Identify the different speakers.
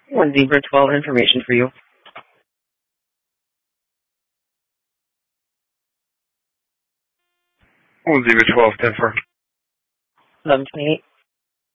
Speaker 1: One Zebra 12 information for you.
Speaker 2: 1 Zebra 12, 10 4.
Speaker 1: 1128.